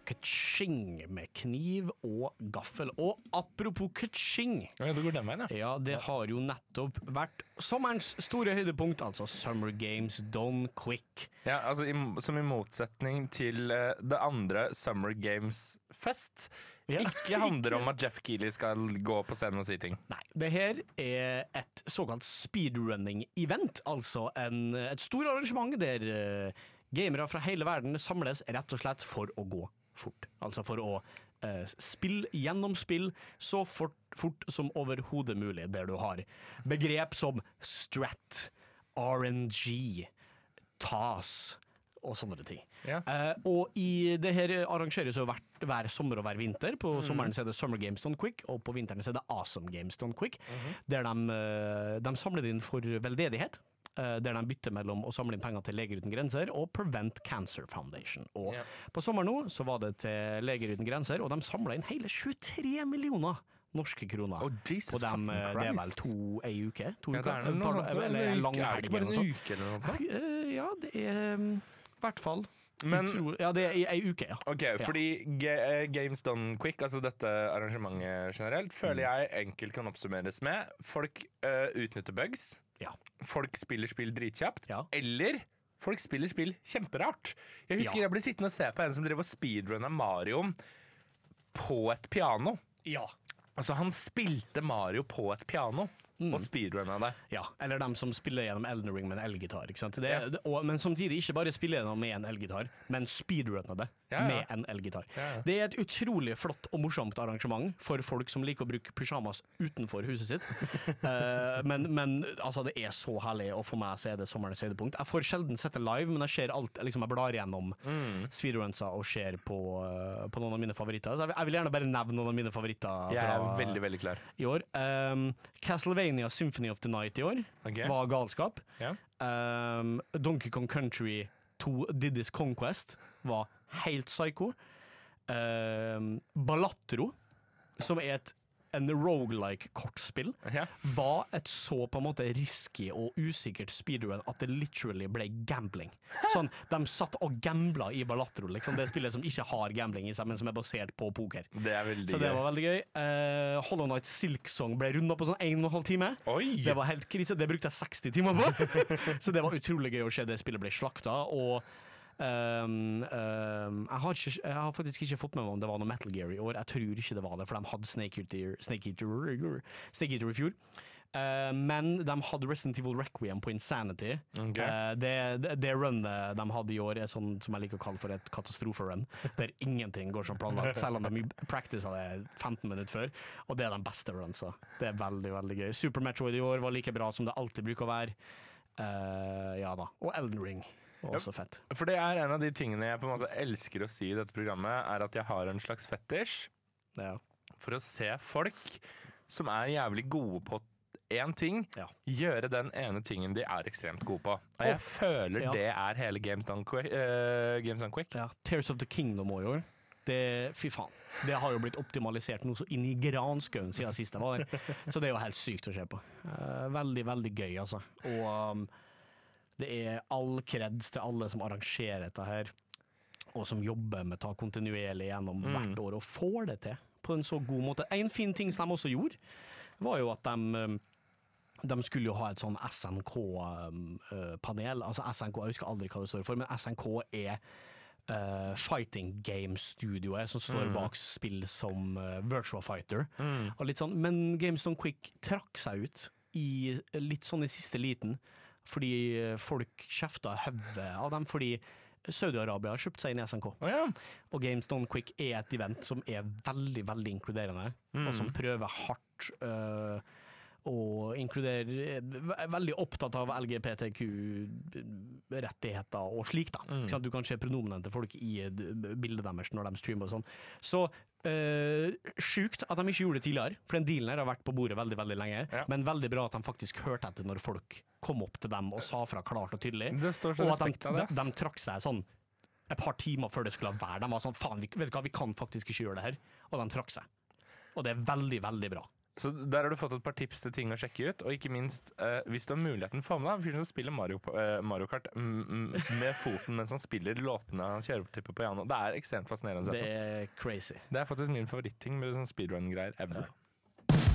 ka-ching med kniv og gaffel. Og apropos ka-ching, Ja, det går den veien, ja, det har jo nettopp vært sommerens store høydepunkt, altså Summer Games Done Quick. Ja, altså som i motsetning til det andre Summer Games Fest, Ja, ikke handler om at Jeff Keighley skal gå på scenen og si ting. Nei, det her er et såkalt speedrunning-event, altså et stort arrangement der gamere fra hele verden samles rett og slett for å gå fort. Altså for å spille gjennom spill så fort som overhodet mulig, der du har begrep som strat, RNG, TAS og sånne ting. Ja. Og det her arrangeres jo hver sommer og hver vinter. På sommeren så er det Summer Games Done Quick, og på vinteren så er det Awesome Games Done Quick, der de samler inn for veldedighet. Der de bytter mellom å samle inn penger til Leger Uten Grenser og Prevent Cancer Foundation. Og på sommeren nå så var det til Leger Uten Grenser, og de samlet inn hele 23 millioner norske kroner. Oh, Jesus på dem, fucking det er vel Christ. ei uke? To Ja, det uker? er noe sånt, Eller en lang er det helg ikke bare eller en noe sånt. uke eller noe? Ja, det er i hvert fall. Men, Ja, det er i ei uke, ja. ok, fordi Games Done Quick, altså dette arrangementet generelt, føler jeg enkelt kan oppsummeres med folk utnytter bugs, Ja. folk spiller spill dritkjapt, Ja. eller folk spiller spill kjemperart. Jeg husker Ja. jeg ble sittende og se på en som drev og speedrunnet Mario på et piano. Ja. Altså han spilte Mario på et piano og speedrunnet det. Ja, eller dem som spiller gjennom Elden Ring med en elgitar, ikke sant? Ja. Men samtidig ikke bare spiller gjennom med en elgitar, men speedrunner det Ja, ja. med en elgitar. Ja, ja. Det er et utrolig flott og morsomt arrangement for folk som liker å bruke pyjamas utenfor huset sitt. Men altså, det er så herlig, og for meg så er det sommerens høydepunkt. Jeg får sjelden sett det live, men jeg ser alt, liksom jeg blar gjennom speedrunsa og ser på noen av mine favoritter. Så jeg vil gjerne bare nevne noen av mine favoritter Jeg er fra veldig, veldig klar. i år. Castlevania Symphony of the Night i år Ok. var galskap. Ja. Donkey Kong Country 2 Diddy's Conquest var helt psycho. Balatro, som er en roguelike kortspill, Ja. var et så på en måte risky og usikkert speedrun at det literally ble gambling. Sånn, de satt og gambla i Balatro, liksom, det spillet som ikke har gambling i seg, men som er basert på poker. Det er veldig Så det gøy. var veldig gøy. Hollow Knight Silksong ble runda på sånn 1,5 time. Oi! Det var helt krise, det brukte jeg 60 timer på. Så det var utrolig gøy å se det spillet ble slakta. Og jeg har faktisk ikke fått med meg om det var noe Metal Gear i år. Jeg tror ikke det var det, for de hadde Snake Eater i fjor. Men de hadde Resident Evil Requiem på Insanity. Okay. Det runnet de hadde i år er sånn som jeg liker å kalle for et katastroferun, der ingenting går som planlagt, selv om de practicer det 15 minutter før, og det er de beste runsa. Det er veldig, veldig gøy. Super Metroid i år var like bra som det alltid bruker å være. Ja da, og Elden Ring var også fett. For det er en av de tingene jeg på en måte elsker å si i dette programmet, er at jeg har en slags fetisj Ja. for å se folk som er jævlig gode på én ting, Ja. gjøre den ene tingen de er ekstremt gode på. Og jeg føler ja. det er hele Games Done Quick. Ja, Tears of the Kingdom i år. Fy faen. Det har jo blitt optimalisert noe så inn i granskauen siden sist jeg var der. Så det er jo helt sykt å se på. Veldig, veldig gøy, altså. Og det er all kreds til alle som arrangerer dette her, og som jobber med å ta kontinuerlig gjennom hvert år, og får det til på en så god måte. En fin ting som de også gjorde, var jo at de skulle jo ha et sånn SNK-panel. Altså SNK, jeg husker aldri hva det står for, men SNK er fighting game-studioet som står bak spill som Virtua Fighter. Og litt sånn, men Games Done Quick trakk seg ut litt sånn i siste liten, fordi folk kjefta høvet av dem, fordi Saudi-Arabia har kjøpt seg inn i SNK. Og Games Done Quick er et event som er veldig, veldig inkluderende, og som prøver hardt og inkluderer, veldig opptatt av LGBTQ-rettigheter og slik da. Du kan se pronomenene til folk i bildet deres når de streamer og sånn. Så sjukt at de ikke gjorde det tidligere, for den dealen her har vært på bordet veldig, veldig lenge, men veldig bra at de faktisk hørte etter når folk kom opp til dem og sa fra klart og tydelig. Det står så og at respekt av det. de trakk seg sånn et par timer før det skulle være. De var sånn, faen, vet du hva, vi kan faktisk ikke gjøre det her. Og de trakk seg. Og det er veldig, veldig bra. Så der har du fått et par tips til ting å sjekke ut, og ikke minst, hvis du har muligheten, få med deg en fyr som spiller Mario Kart med foten mens han spiller låtene han kjører på piano. Det er ekstremt fascinerende å se på. Det er crazy. Det er faktisk min favoritting med sånn speedrun-greier ever. Ja.